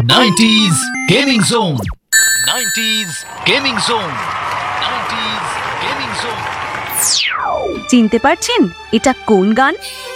90s Gaming Zone. 90s Gaming Zone. 90s Gaming Zone. চিনতে পারছেন এটা কোন গান?